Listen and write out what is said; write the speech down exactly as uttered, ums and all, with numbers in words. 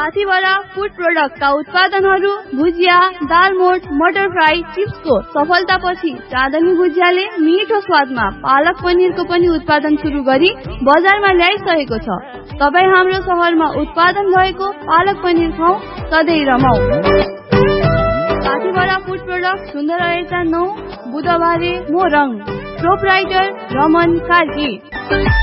साथीभरा food प्रोडक्टका उत्पादनहरू भुजिया, दालमोट, मटर fry, चिप्सको सफलतापछि चाँदनी भुजियाले मिठो स्वादमा पालक पनिरको पनि उत्पादन सुरु गरी बजारमा ल्याइसकेको छ। तपाईँ हाम्रो सहरमा उत्पादन भएको पालक पनिर खाऊ, सधैँ रमाऊ। साथीभरा फूड प्रोडक्ट सुन्दर रहेछ नौ बुधबारे मोरङ, प्रोपराइटर रमन कार्की।